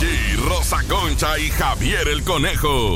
G, Rosa Concha y Javier el Conejo.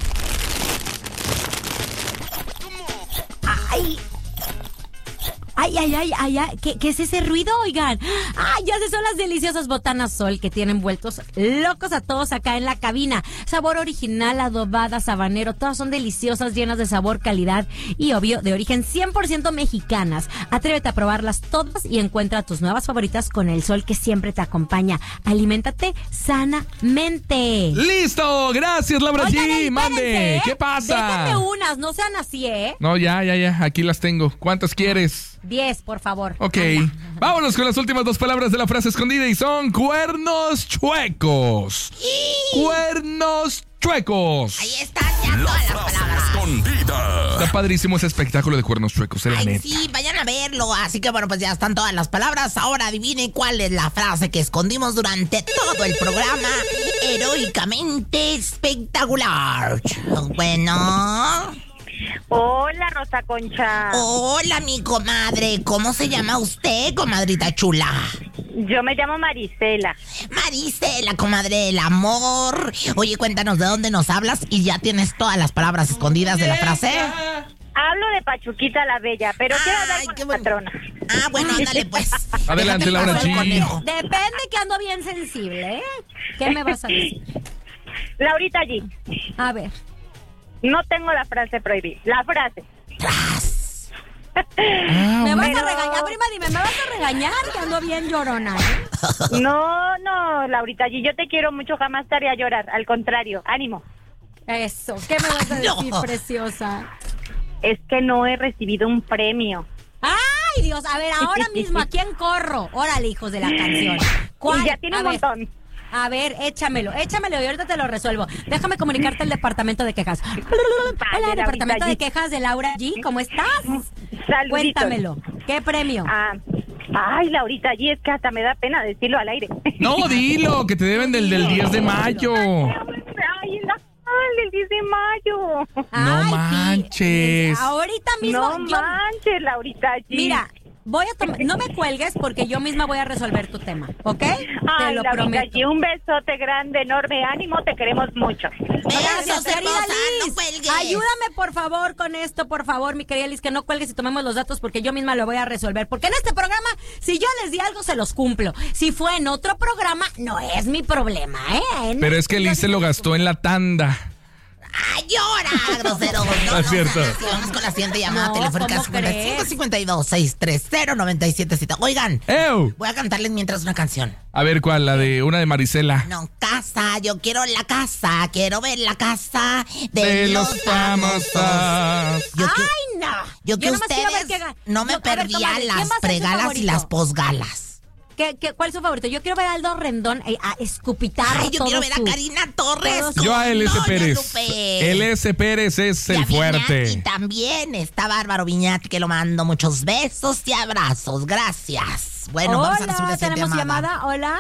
Ay, ¿qué es ese ruido, oigan? Ya son las deliciosas botanas Sol que tienen vueltos locos a todos acá en la cabina. Sabor original, adobada, sabanero, todas son deliciosas, llenas de sabor, calidad y obvio de origen 100% mexicanas. Atrévete a probarlas todas y encuentra tus nuevas favoritas con el Sol que siempre te acompaña. Aliméntate sanamente. ¡Listo! Gracias, Laura G. Mande. ¿Qué pasa? Déjenme unas, no sean así, ¿eh? No, ya. Aquí las tengo. ¿Cuántas quieres? 10, por favor. Ok. Vámonos con las últimas dos palabras de la frase escondida y son cuernos chuecos. Cuernos chuecos. Ahí están ya todas las palabras. Escondida. Está padrísimo ese espectáculo de cuernos chuecos, la Ay, neta. sí, vayan a verlo. Así que bueno, pues ya están todas las palabras. Ahora adivinen cuál es la frase que escondimos durante todo el programa. Heroicamente espectacular. Bueno. Hola, Rosa Concha. Hola, mi comadre. ¿Cómo se llama usted, comadrita chula? Yo me llamo Marisela. Marisela, comadre del amor. Oye, cuéntanos de dónde nos hablas y ya tienes todas las palabras escondidas de la frase. Hablo de Pachuquita la Bella, pero quiero hablar con qué la bueno. patrona. Bueno, ándale pues. Adelante, Déjame Laura pasar el G. conejo. Depende que ando bien sensible, ¿eh? ¿Qué me vas a decir? Laurita G, A ver. no tengo la frase prohibida. La frase. Tras. ¿Me vas Pero- a regañar? Prima, dime, ¿me vas a regañar? Que ando bien llorona, ¿eh? No, Laurita G, yo te quiero mucho, jamás te haré llorar. Al contrario, ánimo. Eso, ¿qué me vas a decir, No. preciosa? Es que no he recibido un premio. ¡Ay, Dios! A ver, ahora mismo, ¿a quién corro? Órale, hijos de la canción. Y ya tiene A un ver. montón. A ver, échamelo y ahorita te lo resuelvo. Déjame comunicarte al departamento de quejas. Hola, Laurita departamento G. de quejas de Laura G, ¿cómo estás? Saluditos. Cuéntamelo. ¿Qué premio? Ay, Laurita G, es que hasta me da pena decirlo al aire. No, dilo, que te deben del 10 de mayo. Ay, el 10 de mayo. No Ay, sí. manches. Ahorita mismo. No manches, Laurita G. Mira, no me cuelgues porque yo misma voy a resolver tu tema, ¿ok? Te Ay, lo Laurita prometo. G, un besote grande, enorme, ánimo, te queremos mucho. Besos, querida hermosa, Liz. no cuelgues. Ayúdame, por favor, con esto, por favor, mi querida Liz, que no cuelgues y tomemos los datos porque yo misma lo voy a resolver. Porque en este programa, si yo les di algo, se los cumplo. Si fue en otro programa, no es mi problema, ¿eh? Pero es que Liz se lo gastó en la tanda. ¡Ay, llora, grosero! No, Es cierto. Sí, vamos con la siguiente llamada No, telefónica ¿cómo crees? 5552-630-977. Oigan, voy a cantarles mientras una canción. A ver, ¿cuál? La de una de Marisela. No, casa, yo quiero la casa, quiero ver la casa De los famosos. Yo que, ¡Ay, no! yo que nomás quiero ver ustedes qué no me a ver, perdía comadre, ¿quién las va a ser su pregalas y favorito? las posgalas. ¿Cuál es su favorito? Yo quiero ver a Aldo Rendón a escupitar. Ay, yo quiero ver a Karina Torres. todos con Yo a L.S. Doña Pérez. Lupe. L.S. Pérez es Y a el Viñati fuerte. también está Bárbaro Viñati, que lo mando muchos besos y abrazos. Gracias. Bueno, vamos a recibir Hola, la siguiente ¿tenemos llamada. llamada? Hola.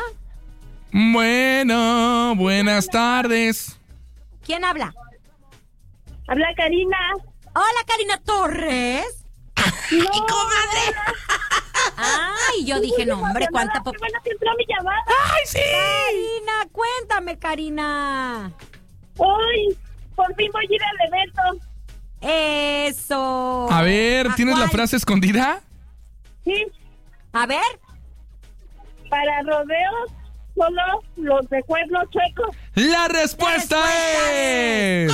Bueno, buenas tardes. ¿Quién habla? Habla Karina. Hola, Karina Torres. ¡Ay, comadre! Ay, yo dije, no, hombre, cuánta... Qué buena que entró mi llamada. ¡Ay, sí! Karina, cuéntame, Karina. Hoy, por fin voy a ir al evento. Eso. A ver, ¿tienes la cuál? frase escondida? Sí, A ver. para rodeos, solo los de cuernos chuecos. ¡La respuesta es...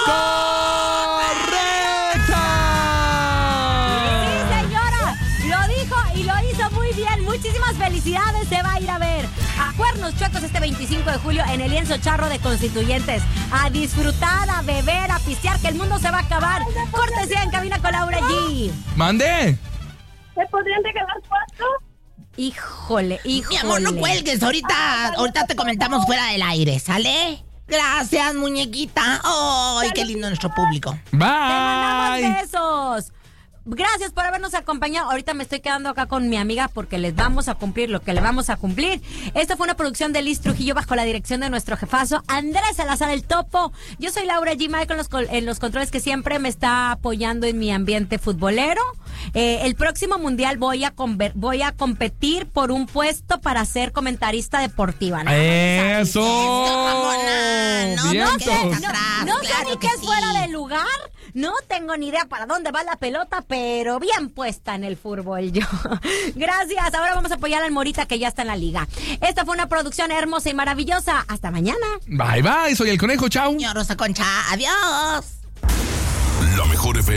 ¡Correcta! Sí, señora. Lo dijo y lo hizo muy bien. Muchísimas felicidades. Se va a ir a ver a Cuernos Chuecos este 25 de julio en el Lienzo Charro de Constituyentes. A disfrutar, a beber, a pistear, que el mundo se va a acabar. Cortesía en cabina con Laura G. ¡Mande! ¿Me podrían regalar 4? Híjole. Mi amor, no cuelgues. Ahorita te comentamos fuera del aire, ¿sale? Gracias, muñequita. ¡Ay, qué lindo nuestro público! Te mandamos ¡Bye! besos. Gracias por habernos acompañado. Ahorita me estoy quedando acá con mi amiga porque les vamos a cumplir lo que le vamos a cumplir. Esta fue una producción de Liz Trujillo bajo la dirección de nuestro jefazo Andrés Salazar el Topo. Yo soy Laura G. Mike en los controles, que siempre me está apoyando en mi ambiente futbolero. El próximo mundial voy a competir por un puesto para ser comentarista deportiva. ¡Eso! No ¡Vientos! No sé ni qué es fuera de lugar. No tengo ni idea para dónde va la pelota, pero bien puesta en el fútbol yo. Gracias. Ahora vamos a apoyar al Morita, que ya está en la liga. Esta fue una producción hermosa y maravillosa. Hasta mañana. Bye, bye. Soy el Conejo. Chao. Yo, Rosa Concha. Adiós. La mejor FM.